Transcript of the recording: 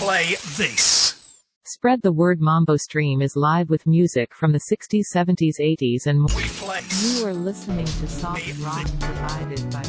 play this. Spread the Word Mambo stream is live with music from the 60s, 70s, 80s and more. We play. You are listening to Soft Rock provided by